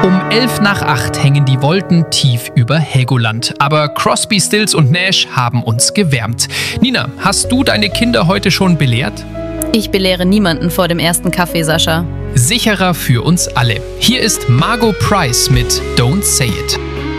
Um 7:55 hängen die Wolken tief über Helgoland. Aber Crosby, Stills und Nash haben uns gewärmt. Nina, hast du deine Kinder heute schon belehrt? Ich belehre niemanden vor dem ersten Kaffee, Sascha. Sicherer für uns alle. Hier ist Margot Price mit Don't Say It.